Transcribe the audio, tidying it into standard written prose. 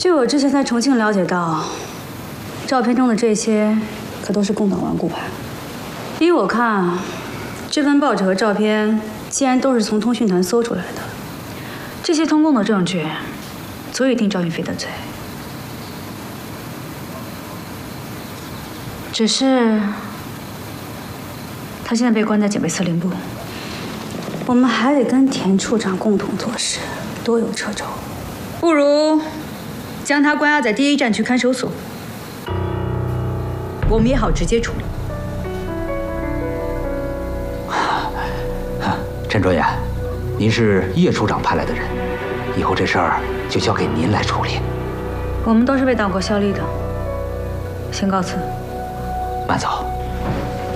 据我之前在重庆了解到，照片中的这些可都是共党顽固派。依我看，这份报纸和照片既然都是从通讯团搜出来的，这些通共的证据足以定赵云飞的罪。只是他现在被关在警备司令部，我们还得跟田处长共同做事，多有掣肘。不如将他关押在第1战区看守所，我们也好直接处理。 陈卓远，您是叶处长派来的人，以后这事儿就交给您来处理。 我们都是为党国效力的，先告辞。 慢走。